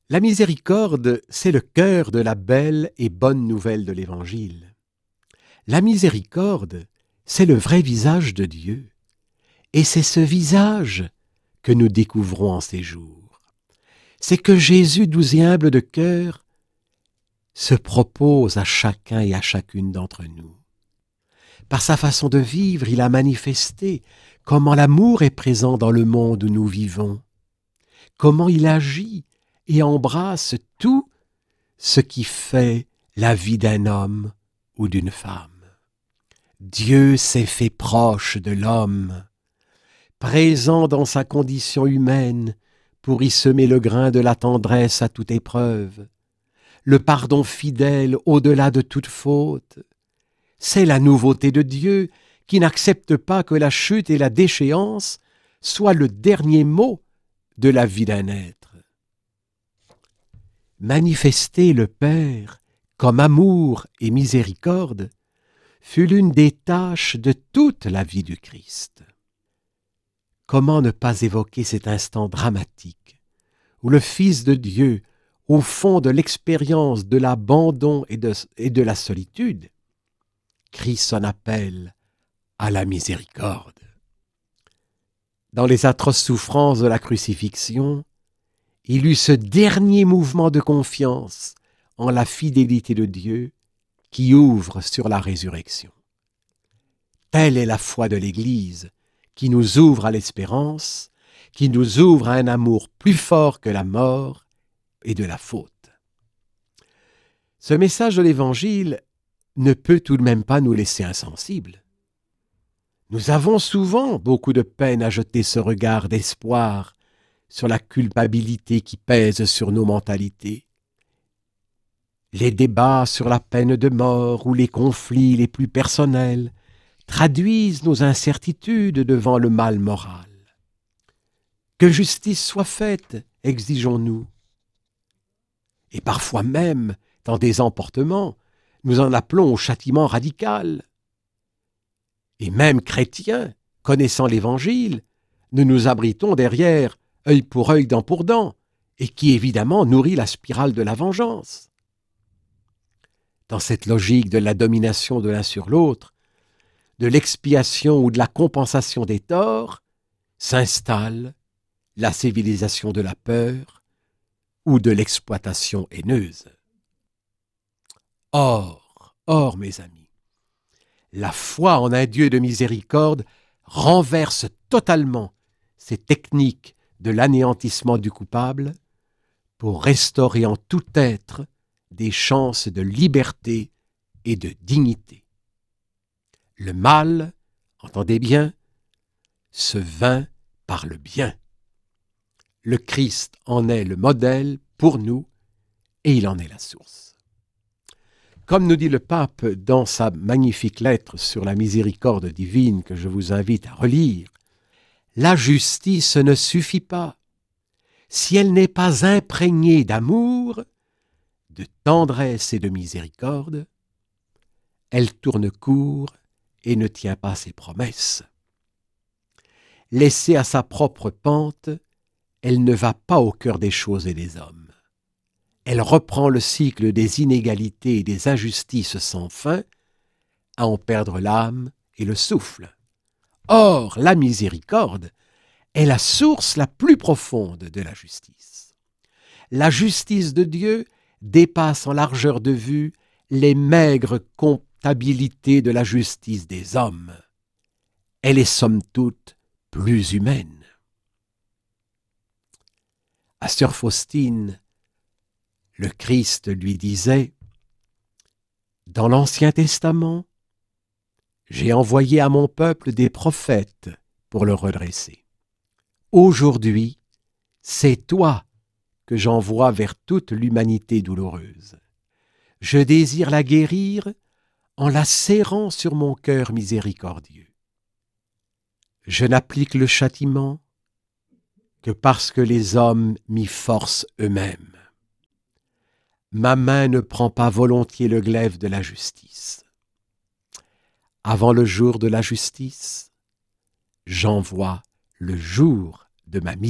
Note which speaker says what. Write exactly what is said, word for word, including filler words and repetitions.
Speaker 1: La miséricorde, c'est le cœur de la belle et bonne nouvelle de l'Évangile. La miséricorde, c'est le vrai visage de Dieu. Et c'est ce visage que nous découvrons en ces jours. C'est que Jésus, doux et humble de cœur, se propose à chacun et à chacune d'entre nous. Par sa façon de vivre, il a manifesté comment l'amour est présent dans le monde où nous vivons, comment il agit et embrasse tout ce qui fait la vie d'un homme ou d'une femme. Dieu s'est fait proche de l'homme, présent dans sa condition humaine pour y semer le grain de la tendresse à toute épreuve, le pardon fidèle au-delà de toute faute. C'est la nouveauté de Dieu qui n'accepte pas que la chute et la déchéance soient le dernier mot de la vie d'un être. Manifester le Père comme amour et miséricorde fut l'une des tâches de toute la vie du Christ. Comment ne pas évoquer cet instant dramatique où le Fils de Dieu, au fond de l'expérience de l'abandon et de, et de la solitude, crie son appel à la miséricorde. Dans les atroces souffrances de la crucifixion, il eut ce dernier mouvement de confiance en la fidélité de Dieu qui ouvre sur la résurrection. Telle est la foi de l'Église qui nous ouvre à l'espérance, qui nous ouvre à un amour plus fort que la mort et de la faute. Ce message de l'Évangile ne peut tout de même pas nous laisser insensibles. Nous avons souvent beaucoup de peine à jeter ce regard d'espoir sur la culpabilité qui pèse sur nos mentalités. Les débats sur la peine de mort ou les conflits les plus personnels traduisent nos incertitudes devant le mal moral. Que justice soit faite, exigeons-nous. Et parfois même, dans des emportements, nous en appelons au châtiment radical. Et même chrétiens, connaissant l'Évangile, nous nous abritons derrière œil pour œil, dent pour dent, et qui évidemment nourrit la spirale de la vengeance. Dans cette logique de la domination de l'un sur l'autre, de l'expiation ou de la compensation des torts, s'installe la civilisation de la peur ou de l'exploitation haineuse. Or, or, mes amis, la foi en un Dieu de miséricorde renverse totalement ces techniques de l'anéantissement du coupable pour restaurer en tout être des chances de liberté et de dignité. Le mal, entendez bien, se vainc par le bien. Le Christ en est le modèle pour nous et il en est la source. Comme nous dit le pape dans sa magnifique lettre sur la miséricorde divine que je vous invite à relire, la justice ne suffit pas si elle n'est pas imprégnée d'amour, de tendresse et de miséricorde. Elle tourne court et ne tient pas ses promesses. Laissée à sa propre pente, elle ne va pas au cœur des choses et des hommes. Elle reprend le cycle des inégalités et des injustices sans fin, à en perdre l'âme et le souffle. Or, la miséricorde est la source la plus profonde de la justice. La justice de Dieu dépasse en largeur de vue les maigres comptabilités de la justice des hommes. Elle est somme toute plus humaine. À sœur Faustine, le Christ lui disait « Dans l'Ancien Testament, j'ai envoyé à mon peuple des prophètes pour le redresser. Aujourd'hui, c'est toi que j'envoie vers toute l'humanité douloureuse. Je désire la guérir en la serrant sur mon cœur miséricordieux. Je n'applique le châtiment que parce que les hommes m'y forcent eux-mêmes. Ma main ne prend pas volontiers le glaive de la justice. Avant le jour de la justice, j'envoie le jour de ma miséricorde. »